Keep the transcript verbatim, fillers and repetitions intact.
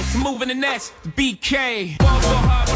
moving the next B K. Ball so hard.